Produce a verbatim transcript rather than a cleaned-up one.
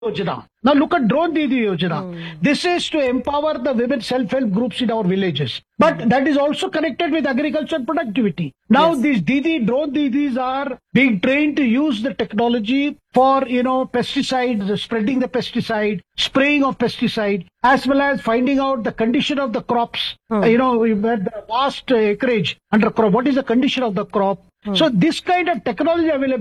Yojana. Now look at Drone Didi Yojana. Mm. This is to empower the women self-help groups in our villages. But mm. that is also connected with agriculture productivity. Now yes. these Didi, Drone Didis are being trained to use the technology for, you know, pesticides, spreading the pesticide, spraying of pesticide, as well as finding out the condition of the crops. Mm. Uh, you know, we had the vast acreage under crop. What is the condition of the crop? Mm. So this kind of technology available